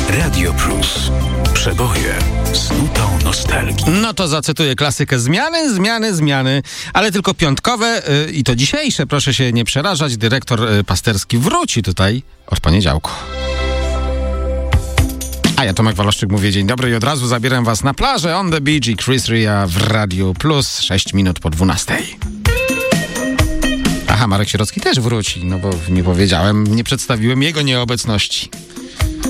Radio Plus. Przeboje z nutą nostalgii. No to zacytuję klasykę. Zmiany, ale tylko piątkowe i to dzisiejsze. Proszę się nie przerażać. Dyrektor Pasterski wróci tutaj od poniedziałku. A ja, Tomek Waloszczyk, mówię dzień dobry i od razu zabieram was na plażę On the Beach i Chris Ria w Radio Plus 6 minut po 12. Aha, Marek Sierocki też wróci, no bo nie powiedziałem, nie przedstawiłem jego nieobecności.